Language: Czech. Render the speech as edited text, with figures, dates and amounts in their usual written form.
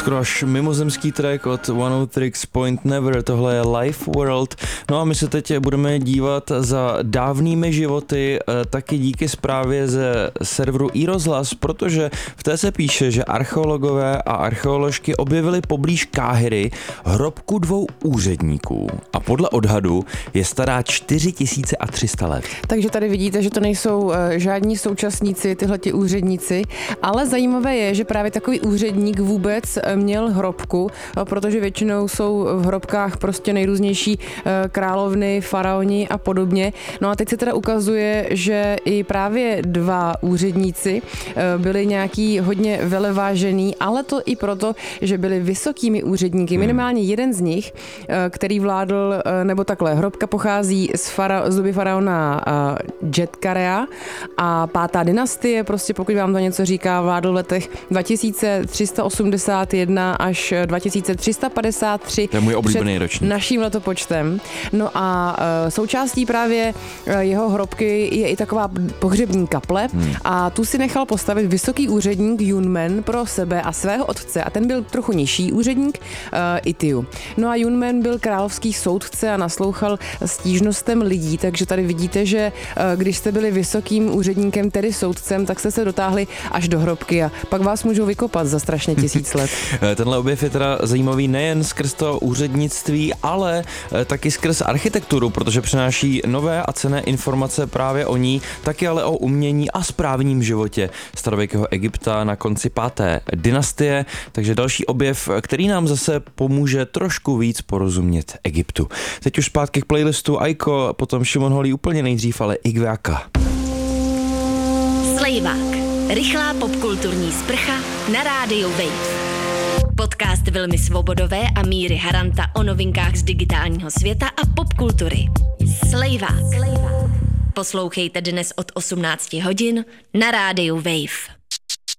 skoro až mimozemský track od One Tricks Point Never, tohle je Life World. No a my se teď budeme dívat za dávnými životy, taky díky zprávě ze serveru iRozhlas, protože v té se píše, že archeologové a archeoložky objevili poblíž Káhiry hrobku 2 úředníků a podle odhadu je stará 4300 let. Takže tady vidíte, že to nejsou žádní současníci, tyhleti úředníci, ale zajímavé je, že právě takový úředník vůbec měl hrobku, protože většinou jsou v hrobkách prostě nejrůznější královny, faraoni a podobně. No a teď se teda ukazuje, že i právě 2 úředníci byli nějaký hodně velevážený, ale to i proto, že byli vysokými úředníky. Minimálně jeden z nich, který vládl, nebo takhle, hrobka pochází z doby faraona Džetkarea a 5. dynastie, prostě pokud vám to něco říká, vládl v letech 2381 až 2353. To je můj oblíbený ročník. Naším letopočtem. No a součástí právě jeho hrobky je i taková pohřební kaple a tu si nechal postavit vysoký úředník Yunmen pro sebe a svého otce a ten byl trochu nižší úředník Itiu. No a Yunmen byl královský soudce a naslouchal stížnostem lidí, takže tady vidíte, že když jste byli vysokým úředníkem, tedy soudcem, tak jste se dotáhli až do hrobky a pak vás můžou vykopat za strašně 1000 let. Tenhle objev je teda zajímavý nejen skrz to úřednictví, ale taky skrz architekturu, protože přináší nové a cenné informace právě o ní, taky ale o umění a správním životě starověkého Egypta na konci 5. dynastie, takže další objev, který nám zase pomůže trošku víc porozumět Egyptu. Teď už zpátky k playlistu Aiko, potom Šimon Holý úplně nejdřív, ale Igveaka. Slejvák. Rychlá popkulturní sprcha na rádiu Wave. Podcast Vilmy Svobodové a Míry Haranta o novinkách z digitálního světa a popkultury. Slejvák. Poslouchejte dnes od 18 hodin na rádiu Wave.